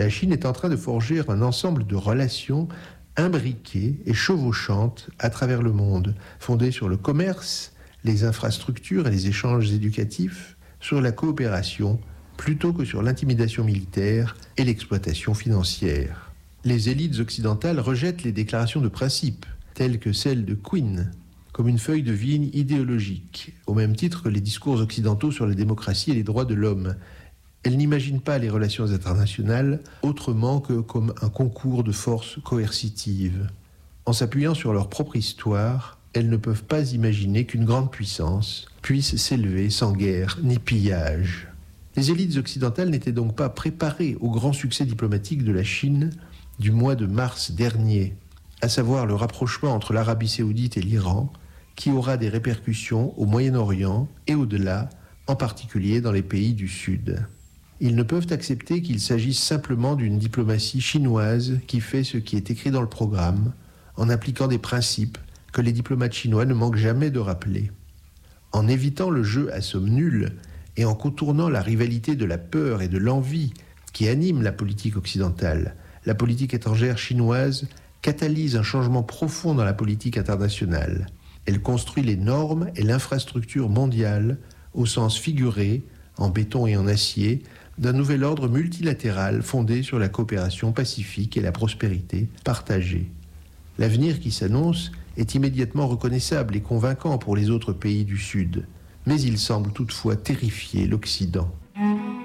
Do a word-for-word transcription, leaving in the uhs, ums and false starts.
La Chine est en train de forger un ensemble de relations imbriquées et chevauchantes à travers le monde, fondées sur le commerce, les infrastructures et les échanges éducatifs, sur la coopération, plutôt que sur l'intimidation militaire et l'exploitation financière. Les élites occidentales rejettent les déclarations de principe, telles que celle de Quinn, comme une feuille de vigne idéologique, au même titre que les discours occidentaux sur la démocratie et les droits de l'homme. Elles n'imaginent pas les relations internationales autrement que comme un concours de forces coercitives. En s'appuyant sur leur propre histoire, elles ne peuvent pas imaginer qu'une grande puissance puisse s'élever sans guerre ni pillage. Les élites occidentales n'étaient donc pas préparées au grand succès diplomatique de la Chine du mois de mars dernier, à savoir le rapprochement entre l'Arabie saoudite et l'Iran, qui aura des répercussions au Moyen-Orient et au-delà, en particulier dans les pays du Sud. Ils ne peuvent accepter qu'il s'agisse simplement d'une diplomatie chinoise qui fait ce qui est écrit dans le programme, en appliquant des principes que les diplomates chinois ne manquent jamais de rappeler. En évitant le jeu à somme nulle et en contournant la rivalité de la peur et de l'envie qui anime la politique occidentale, la politique étrangère chinoise catalyse un changement profond dans la politique internationale. Elle construit les normes et l'infrastructure mondiale au sens figuré, en béton et en acier, d'un nouvel ordre multilatéral fondé sur la coopération pacifique et la prospérité partagée. L'avenir qui s'annonce est immédiatement reconnaissable et convaincant pour les autres pays du Sud, mais il semble toutefois terrifier l'Occident.